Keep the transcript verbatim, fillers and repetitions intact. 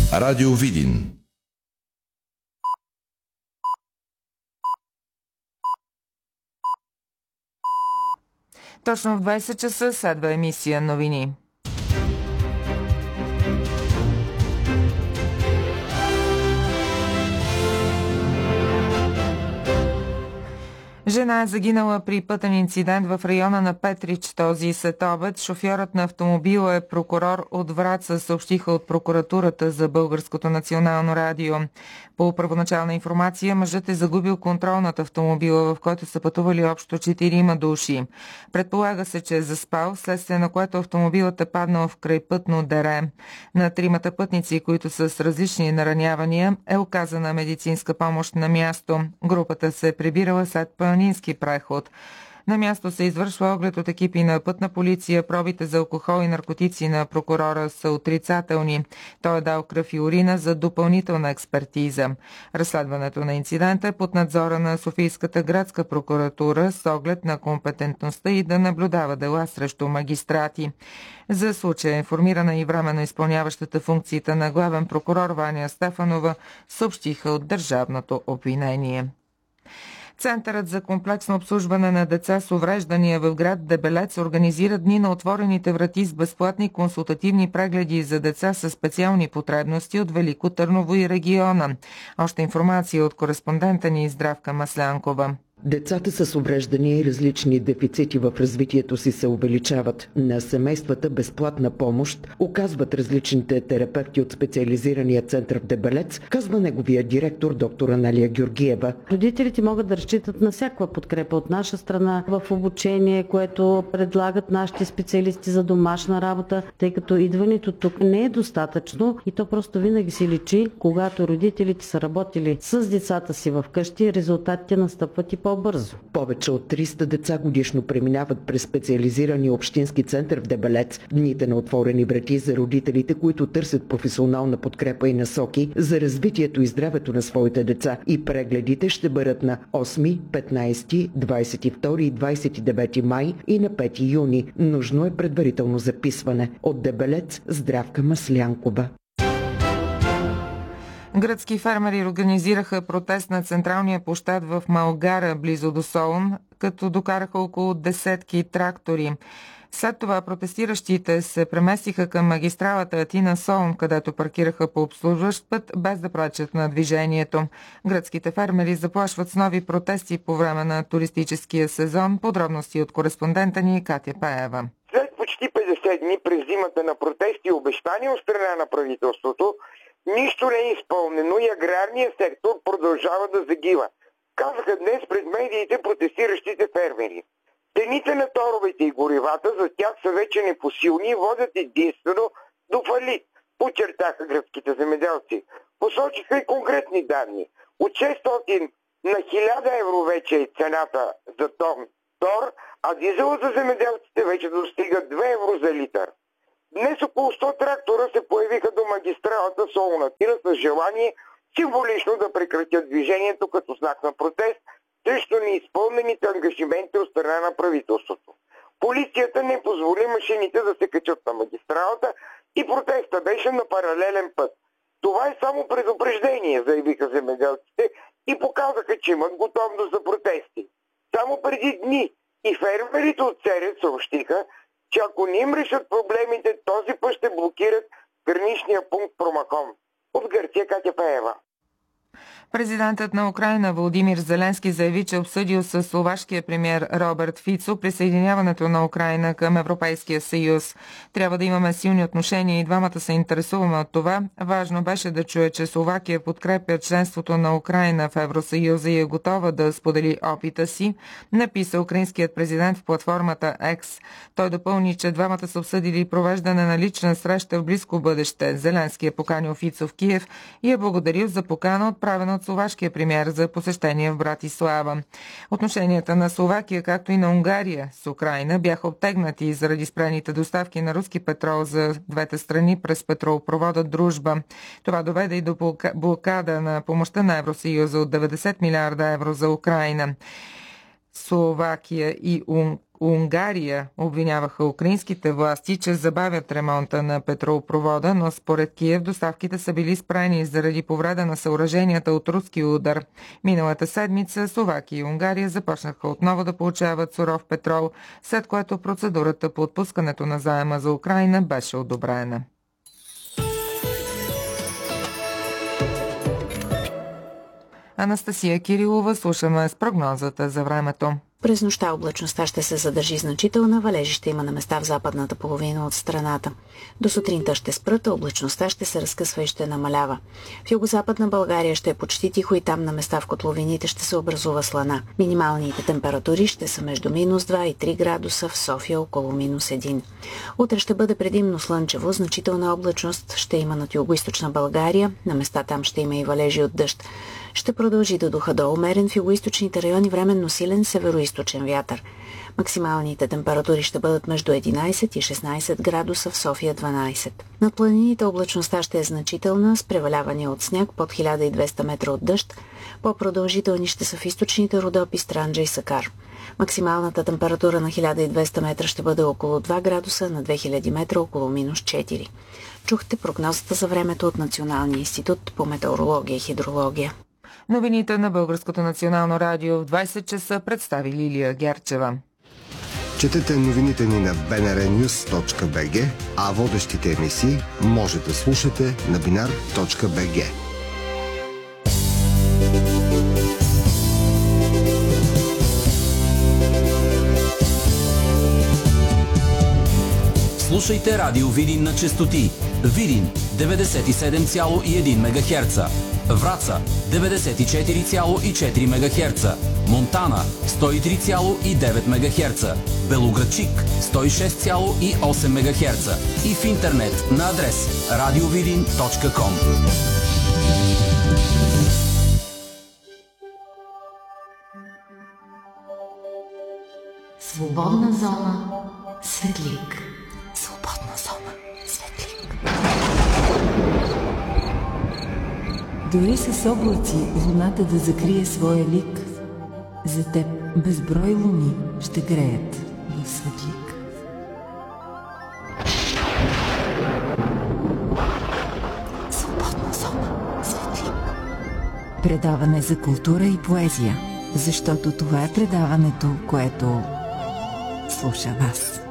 Радио Видин. Точно в двайсет часа следва емисия новини. Жена е загинала при пътен инцидент в района на Петрич този следобед. Шофьорът на автомобила е прокурор от Враца, съобщиха от прокуратурата за Българското национално радио. По първоначална информация, мъжът е загубил контрол над автомобила, в който са пътували общо четирима души. Предполага се, че е заспал, следствие на което автомобилът е паднал в крайпътно дере. На тримата пътници, които са с различни наранявания, е оказана медицинска помощ на място. Групата се е прибирала след планински преход. На място се извършва оглед от екипи на пътна полиция. Пробите за алкохол и наркотици на прокурора са отрицателни. Той е дал кръв и урина за допълнителна експертиза. Разследването на инцидента е под надзора на Софийската градска прокуратура с оглед на компетентността и да наблюдава дела срещу магистрати. За случая е информирана и временно изпълняващата функциите на главен прокурор Ваня Стефанова, съобщиха от Държавното обвинение. Центърът за комплексно обслужване на деца с увреждания в град Дебелец организира дни на отворените врати с безплатни консултативни прегледи за деца с специални потребности от Велико Търново и региона. Още информация от кореспондента ни Здравка Маслянкова. Децата с увреждания и различни дефицити в развитието си се увеличават. На семействата безплатна помощ оказват различните терапевти от специализирания център в Дебелец, казва неговия директор доктор Аналия Георгиева. Родителите могат да разчитат на всякаква подкрепа от наша страна в обучение, което предлагат нашите специалисти за домашна работа, тъй като идването тук не е достатъчно и то просто винаги си личи, когато родителите са работили с децата си в къщи, резултатите настъпват и по по-бързо. Повече от триста деца годишно преминават през специализирания общински център в Дебелец. Дните на отворени врати за родителите, които търсят професионална подкрепа и насоки за развитието и здравето на своите деца. И прегледите ще бъдат на осми, петнайсети, двайсет и втори и двайсет и девети май и на пети юни. Нужно е предварително записване. От Дебелец Здравка Маслянкова. Гръцки фермери организираха протест на централния площад в Малгара, близо до Солун, като докараха около десетки трактори. След това протестиращите се преместиха към магистралата Атина-Солун, където паркираха по обслужващ път, без да пречат на движението. Гръцките фермери заплашват с нови протести по време на туристическия сезон. Подробности от кореспондента ни Катя Пеева. След почти петдесет дни през зимата на протести и обещания от страна на правителството, нищо не е изпълнено и аграрният сектор продължава да загива, казаха днес пред медиите протестиращите фермери. Цените на торовете и горивата за тях са вече непосилни и водят единствено до фалит, подчертаха гръцките земеделци. Посочиха и конкретни данни. От шестстотин на хиляда евро вече е цената за тон тор, а дизела за земеделците вече достига две евро за литър. Днес около сто трактора се появиха до магистралата Солун-Атина с желание символично да прекратят движението като знак на протест срещу неизпълнените ангажименти от страна на правителството. Полицията не позволи машините да се качат на магистралата и протеста беше на паралелен път. Това е само предупреждение, заявиха земеделците и показаха, че имат готовност за протести. Само преди дни и фермерите от Церет съобщиха, че ако не им решат проблемите, този път ще блокират граничния пункт Промакон. От Гърция Катя Пеева. Президентът на Украйна Володимир Зеленски заяви, че обсъдил с словашкия премиер Роберт Фицо присъединяването на Украйна към Европейския съюз. Трябва да имаме силни отношения и двамата се интересуваме от това. Важно беше да чуе, че Словакия подкрепя членството на Украйна в Евросъюза и е готова да сподели опита си, написа украинският президент в платформата X. Той допълни, че двамата са обсъдили провеждане на лична среща в близко бъдеще. Зеленски е поканил Фицо в Киев и е благодарил за покана, отправена от словашкия премиер за посещение в Братислава. Отношенията на Словакия, както и на Унгария с Украйна, бяха обтегнати заради спрените доставки на руски петрол за двете страни през петролопровода Дружба. Това доведе и до блокада на помощта на Евросъюза от деветдесет милиарда евро за Украйна. Словакия и Унгария обвиняваха украинските власти, че забавят ремонта на петролопровода, но според Киев доставките са били спрени заради повреда на съоръженията от руски удар. Миналата седмица Словакия и Унгария започнаха отново да получават суров петрол, след което процедурата по отпускането на заема за Украйна беше одобрена. Анастасия Кирилова, слушаме с прогнозата за времето. През нощта облачността ще се задържи значителна, валежи ще има на места в западната половина от страната. До сутринта ще спрат, а облачността ще се разкъсва и ще намалява. В югозападна България ще е почти тихо и там на места в котловините ще се образува слана. Минималните температури ще са между минус два и три градуса, в София около минус един. Утре ще бъде предимно слънчево, значителна облачност ще има над югоизточна България, на места там ще има и валежи от дъжд. Ще продължи да духа до умерен, в югоизточните райони временно силен североизточен вятър. Максималните температури ще бъдат между единайсет и шестнайсет градуса, в София дванайсет. Над планините облачността ще е значителна, с превалявания от сняг под хиляда и двеста метра от дъжд. По-продължителни ще са в източните Родопи, Странджа и Сакар. Максималната температура на хиляда и двеста метра ще бъде около два градуса, на две хиляди метра около минус четири. Чухте прогнозата за времето от Националния институт по метеорология и хидрология. Новините на Българското национално радио в двайсет часа представи Лилия Герчева. Четете новините ни на би ен ар нюз точка би джи, а водещите емисии може да слушате на бинар точка би джи. Слушайте Радио Видин на честоти Видин деветдесет и седем цяло и едно мегахерца, Враца деветдесет и четири цяло и четири мегахерца, Монтана сто и три цяло и девет мегахерца, Белоградчик сто и шест цяло и осем мегахерца и в интернет на адрес радиовидин точка ком. Свободна зона Светлик. Свободна зона Светлик. Дори с облаци луната да закрие своя лик, за теб безброй луни ще греят в Светлик. Свободна зона Светлик. Предаване за култура и поезия, защото това е предаването, което слуша вас.